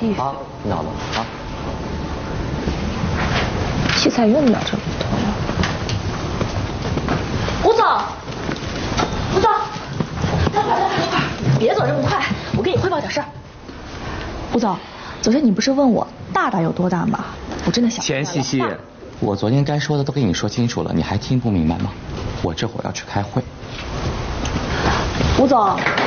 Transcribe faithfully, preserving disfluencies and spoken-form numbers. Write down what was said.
地狱。 啊，听到了啊。 器材用不了这么多了。吴总，吴总，待会儿，待会儿，待会儿，别走这么快，我给你汇报点事儿。吴总，昨天你不是问我大大有多大吗？我真的想。 钱西西，我昨天该说的都跟你说清楚了，你还听不明白吗？我这会儿要去开会。 吴总，